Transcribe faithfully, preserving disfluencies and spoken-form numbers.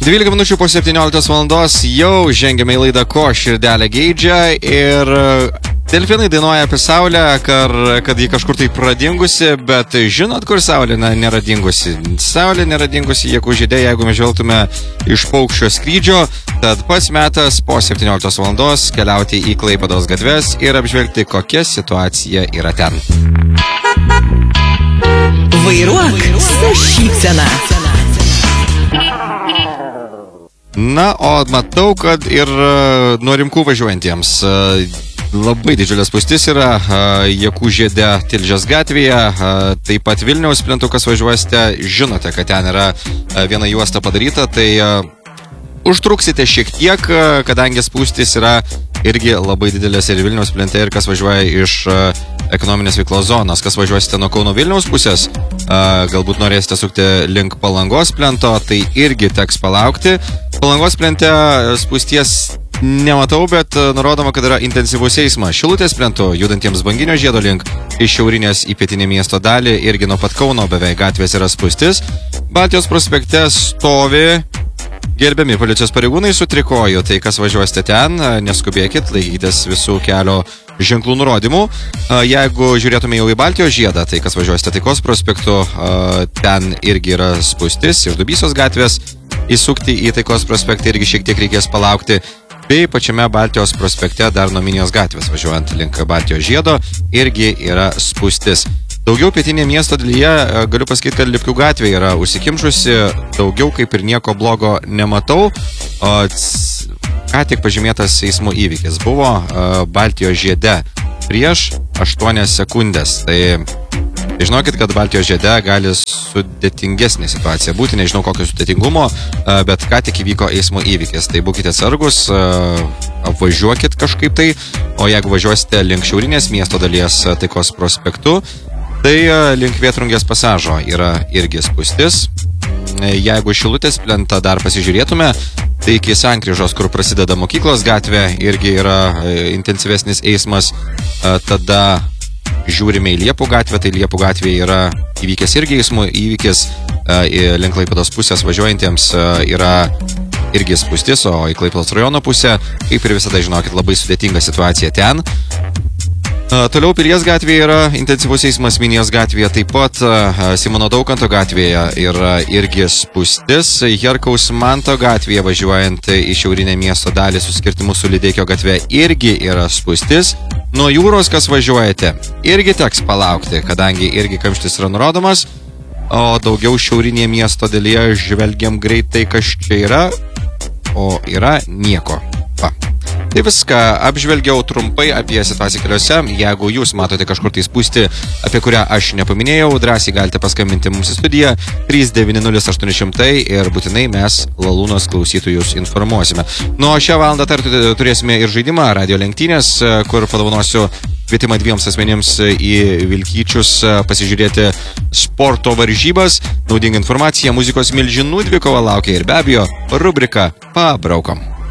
dvylika minučių po septynioliktos valandos jau žengiame į laidą Ko širdelė geidžia ir delfinai dainuoja apie Saulę, kar, kad ji kažkur tai pradingusi, bet žinot, kur Saulė na, nėra dingusi? Saulė nėra dingusi, jeigu žydė, jeigu mes žvelgtume iš paukščio skrydžio, tad pats metas po septynioliktos valandos keliauti į Klaipėdos gatves ir apžvelgti, kokia situacija yra ten. Vairuok su šypsena. Na, o matau, kad ir nuo Rimkų važiuojantiems labai didžiulės spūstis yra Jakų žiede Tilžės gatvėje, taip pat Vilniaus plentukas važiuosite, žinote, kad ten yra viena juosta padaryta, tai užtruksite šiek tiek, kadangi spūstis yra irgi labai didelės ir Vilniaus plente, ir kas važiuoja iš ekonominės veiklos zonos, kas važiuosite nuo Kauno Vilniaus pusės, galbūt norėsite sukti link Palangos plento, tai irgi teks palaukti. Palangos plente spūsties nematau, bet nurodoma, kad yra intensyvus eismas Šilutės plentu, judantiems Banginio žiedo link iš šiaurinės į pietinį miesto dalį, irgi nuo pat Kauno beveik gatvės yra spūstis. Baltijos prospekte stovi gerbiami policijos pareigūnai su trikoju, tai kas važiuosite ten, neskubėkit, laikykitės visų kelio ženklų nurodymų. Jeigu žiūrėtume jau į Baltijos žiedą, tai kas važiuosite Taikos prospektu, ten irgi yra spūstis iš Dubysos gatvės, įsukti į Taikos prospektą irgi šiek tiek reikės palaukti, bei pačiame Baltijos prospekte dar nuo Minijos gatvės važiuojant link Baltijos žiedo irgi yra spūstis. Daugiau pietinėje miesto dalyje galiu pasakyti, kad Lipkių gatvė yra užsikimšusi, daugiau kaip ir nieko blogo nematau. O ką tik pažymėtas eismo įvykis buvo Baltijos žiede prieš aštuonias sekundės. Tai žinokit, kad Baltijos žiede gali sudėtingesnė situacija būti, nežinau kokio sudėtingumo, bet ką tik įvyko eismo įvykis. Tai būkite atsargus, apvažiuokit kažkaip tai, o jeigu važiuosite link šiaurinės miesto dalies Taikos prospektu, tai link Vėtrungės pasažo yra irgi spūstis. Jeigu Šilutės plentą dar pasižiūrėtume, tai iki sankryžos, kur prasideda Mokyklos gatvė, irgi yra intensyvesnis eismas. Tada žiūrime į Liepų gatvę, tai Liepų gatvėje yra įvykęs irgi eismo įvykis. Link Klaipėdos pusės važiuojantiems yra irgi spūstis, o į Klaipėdos rajono pusę, kaip ir visada žinokit, labai sudėtinga situacija ten. Toliau Pilies gatvėje yra intensyvus eismas, Minijos gatvėje taip pat, Simono Daukanto gatvėje yra irgi spūstis, Herkaus Manto gatvėje važiuojant į šiaurinę miesto dalį su skirtimu su Lideikio gatve irgi yra spūstis. Nuo Jūros, kas važiuojate, irgi teks palaukti, kadangi irgi kamštis yra nurodomas, o daugiau šiaurinėje miesto dalyje žvelgiam greitai, kas čia yra, o yra nieko. Va. Tai viską apžvelgiau trumpai apie situaciją keliuose. Jeigu jūs matote kažkur tai spūstį, apie kurią aš nepaminėjau, drąsiai galite paskambinti mums į studiją trys devyni nulis aštuoni šimtai ir būtinai mes Lalūnos klausytojus informuosime. Nu, o šią valandą dar turėsime ir žaidimą Radio lenktynės, kur padovanosiu kvietimą dviems asmenims į Vilkyčius pasižiūrėti sporto varžybas. Naudinga informacija, muzikos milžinų dvikova laukia ir be abejo rubrika Pabraukom.